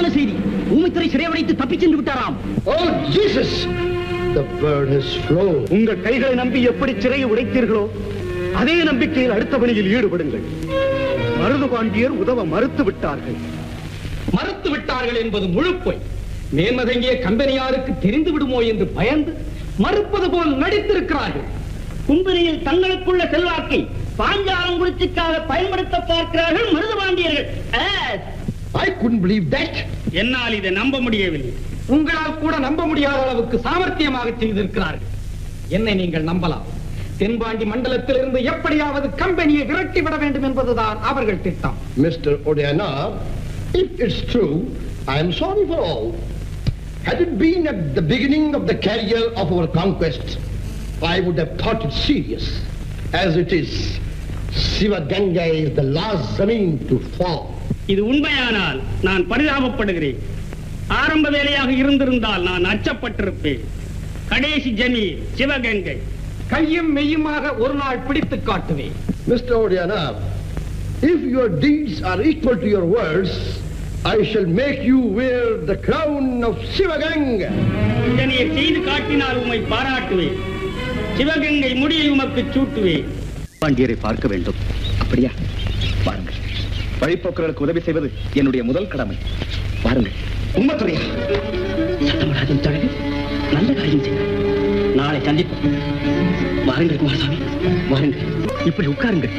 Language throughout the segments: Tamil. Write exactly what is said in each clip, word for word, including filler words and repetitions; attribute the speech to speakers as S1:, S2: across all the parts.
S1: நல்ல செய்தி. ஊமைத்துறை சிறைவடைத்து தப்பிச் சென்று விட்டாராம்.
S2: Oh Jesus! The bird has flown.
S3: உங்கள் கைகளை நம்பி எப்படி சிறையை உடைத்தீர்களோ அதே நம்பிக்கையில் அடுத்த பணியில் ஈடுபடுங்கள். மருது பாண்டியர் உதவ மறுத்து விட்டார்கள்.
S4: மறுத்து விட்டார்கள் என்பது முழுப்பொய். மேன்மதங்கிய கம்பெனியாருக்கு தெரிந்து விடுமோ என்று பயந்து மறுப்பது போல் நடித்திருக்கிறார்கள்.
S1: கும்பனியில் தங்களுக்குள்ள செல்வாக்கை பாஞ்சாலங்குறிச்சிக்காக பயன்படுத்த பார்க்கிறார்கள் மருது பாண்டியர்கள்.
S2: I couldn't believe that.
S1: என்னால் இதை நம்ப முடியவில்லை.
S4: உங்களால் கூட நம்ப முடியாத அளவுக்கு சாமர்த்தியமாக செய்திருக்கிறார்கள். என்னை நீங்கள் நம்பலாம். தென்பாண்டி மண்டலத்திலிருந்து எப்படியாவது கம்பெனியை விரட்டி விட வேண்டும் என்பதுதான் அவர்கள் திட்டம்.
S2: Mister Odiana, if it's true, I am sorry for all. Had it been at the beginning of the career of our conquest, I would have thought it serious. As it is, Sivaganga is the last zameen to fall.
S1: இது உண்மையானால் நான் பரிதாபப்படுகிறேன். ஆரம்ப வேலையாக இருந்திருந்தால் நான் அச்சப்பட்டிருப்பேன். கடைசி ஜமீன் சிவகங்கை.
S4: கையும் மெய்யுமாக ஒரு நாள் பிடித்து காட்டுவேன்.
S2: Mister Odiana, if your deeds are equal to your words, I shall make you wear the crown of Sivaganga.
S1: இதனை செய்து காட்டினால் உம்மை பாராட்டுவேன். சிவகங்கை முடியை உமக்கு சூட்டுவேன்.
S3: பாண்டியரை பார்க்க வேண்டும். அப்படியா? பாருங்கள். வழிப்போக்கர்களுக்கு உதவி செய்வது என்னுடைய முதல் கடமை. பாருங்கள்.
S1: உம்மத்துறையா சத்தமராஜன் தழகு நல்ல காரியம் செய்தார். நாளை சந்திப்போம். வாருங்கள் குமாரசாமி, வாருங்கள். இப்படி உட்காருங்கள்.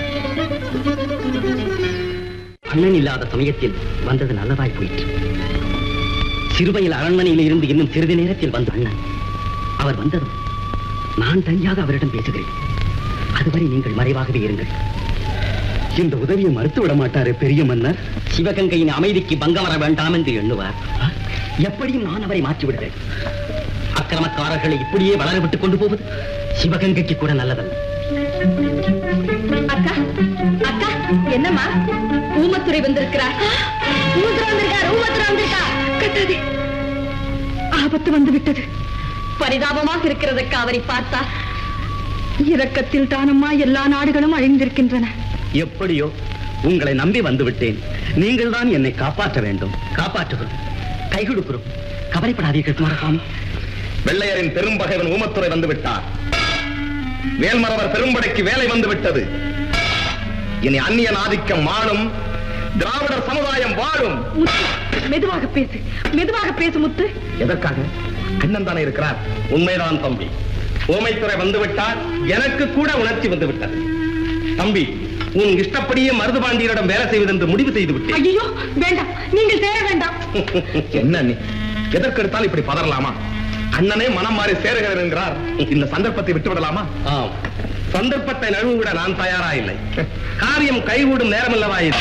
S1: அண்ணன் இல்லாத சமயத்தில் வந்தது நல்லதாய் போயிற்று. சிறுவையில் அரண்மனையில் இருந்து இன்னும் சிறிது நேரத்தில் வந்த அண்ணன். அவர் வந்ததும் நான் தனியாக அவரிடம் பேசுகிறேன். அதுவரை நீங்கள் மறைவாகவே இருங்கள்.
S3: இந்த உதவியை மறுத்து விட மாட்டாரே பெரிய மன்னர்.
S1: சிவகங்கையின் அமைதிக்கு பங்கம் வர வேண்டாம் என்று எண்ணுவார். எப்படியும் நான் அவரை மாற்றி விடுவேன். அக்கிரமக்காரர்களை இப்படியே வளர விட்டுக் கொண்டு போவது சிவகங்கைக்கு கூட நல்லதல்ல.
S5: அக்கா, அக்கா, என்னம்மா? ஊமத்துறை வந்திருக்கிறார். ஊமத்துறை வந்திருக்கார், ஊமத்துறை வந்திருக்கார். கட்டாதே, ஆபத்து வந்து விட்டது. பரிதாபமாக இருக்கிறது அக்கா அவரை பார்த்தா. இரக்கத்தில் தானம்மா எல்லா நாடுகளும் அழிந்திருக்கின்றன.
S3: எப்படியோ உங்களை நம்பி வந்து விட்டேன். நீங்கள் தான் என்னை காப்பாற்ற வேண்டும்.
S1: காப்பாற்றுகிறோம், கை கொடுக்கிறோம். கவலைப்படாதீர்கள் குமாரசாமி.
S3: வெள்ளையரின் பெரும்பகைவன் ஊமத்துறை வந்து விட்டார். வேல்மரவர் பெரும்படைக்கு வேலை வந்து விட்டது. இனி அந்நியன் ஆதிக்கம் மாளும், திராவிடர் சமுதாயம் வாழும்.
S5: மெதுவாக பேசு, மெதுவாக பேசு முத்து.
S3: எதற்காக? அண்ணன் தானே இருக்கிறார். உண்மைதான் தம்பி. ஊமைத்துறை வந்து விட்டார். எனக்கு கூட உணர்ச்சி வந்து விட்டது. தம்பி, உன் இஷ்டப்படியே மருது பாண்டியரிடம் வேலை செய்வது என்று முடிவு செய்து விட்டேன்.
S5: ஐயோ வேண்டாம், நீங்கள் சேர வேண்டாம்.
S3: என்ன நீ எதற்கெடுத்தால் இப்படி பதறலாமா? அண்ணனே மனம் மாறி சேருகிறேன் என்கிறார். இந்த சந்தர்ப்பத்தை விட்டு விடலாமா? சந்தர்ப்பத்தை நழுவிட நான் தயாரா இல்லை. காரியம் கைகூடும் நேரமல்லவா இது?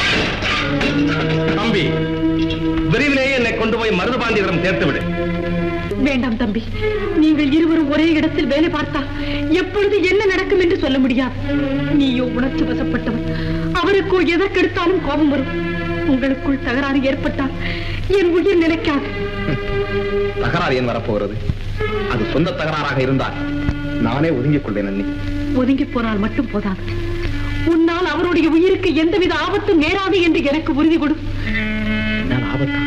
S3: தம்பி, விரைவிலேயே என்னை கொண்டு போய் மருது பாண்டியரிடம் சேர்த்து விடு.
S5: வேண்டாம் தம்பி, நீங்கள் இருவரும் ஒரே இடத்தில் வேலை பார்த்தால் எப்பொழுது என்ன நடக்கும் என்று சொல்ல முடியாது. நீயோ உணர்ச்சி வசப்பட்டவர். அவருக்கோ எதற்கெடுத்தாலும் கோபம் வரும். உங்களுக்குள் தகராறு ஏற்பட்டால் என் உயிர் நிலைக்காது.
S3: தகராறு ஏன் வரப்போகிறது? அது சொந்த தகராறாக இருந்தால் நானே ஒதுங்கிக் கொள்வேன். அண்ணி,
S5: ஒதுங்கி போனால் மட்டும் போதாது. உன்னால் அவருடைய உயிருக்கு எந்தவித ஆபத்தும் நேராது என்று எனக்கு உறுதி கொடு.
S3: நான் ஆபத்தா?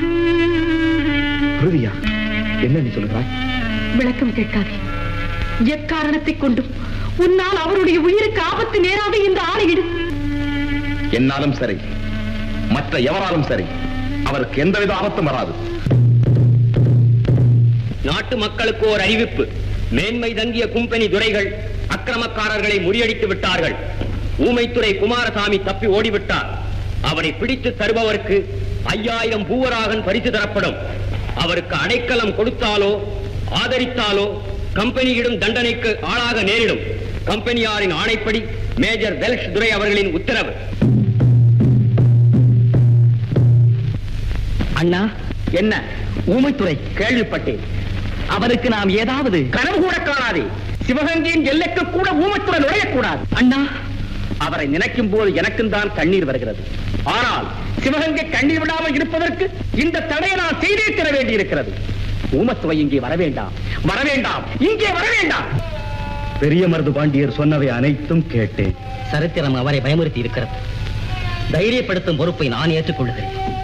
S3: உறுதியா? என்ன நீ சொல்லுகிறாய்?
S5: விளக்கம் கேட்காதே. எக்காரணத்தை கொண்டும் உன்னால் அவருடைய உயிருக்கு ஆபத்து நேராது என்று ஆணையிடு.
S3: என்னாலும் சரி, மற்ற எவராலும் சரி, அவருக்கு எந்தவித ஆபத்தும் வராது.
S1: நாட்டு மக்களுக்கு ஒரு அறிவிப்பு. மேன்மை தங்கிய கும்பெனி துரைகள் அக்கிரமக்காரர்களை முறியடித்து விட்டார்கள். ஊமைத்துறை குமாரசாமி தப்பி ஓடிவிட்டார். அவரை பிடித்து தருபவருக்கு ஐயாயிரம் பூவராகன் பரிசு தரப்படும். அவருக்கு அடைக்கலம் கொடுத்தாலோ ஆதரித்தாலோ கம்பெனியிடும் தண்டனைக்கு ஆளாக நேரிடும். கம்பெனியாரின் ஆணைப்படி மேஜர் வெல்ஷ் துரை அவர்களின் உத்தரவு. அண்ணா, என்ன? ஊமைத்துறை கேள்விப்பட்டேன். அவருக்கு நாம் ஏதாவது கனவு கூட காணாதே. சிவகங்கையின் எல்லைக்கு கூட ஊமைத்துறை நுழையக்கூடாது. அண்ணா, அவரை நினைக்கும் போது எனக்கும் தான் கண்ணீர் வருகிறது. ஆனால் சிவகங்கை கண்ணீர் விடாமல் இருப்பதற்கு இந்த தடையை நான் செய்தே தர வேண்டியிருக்கிறது. ஊமத்துவை இங்கே வர வேண்டாம், வர வேண்டாம், இங்கே வர வேண்டாம்.
S3: பெரிய மருது பாண்டியர் சொன்னவை அனைத்தும் கேட்டேன்.
S1: சரித்திரம் அவரை பயமுறுத்தி இருக்கிறது. தைரியப்படுத்தும் பொறுப்பை நான் ஏற்றுக்கொள்கிறேன்.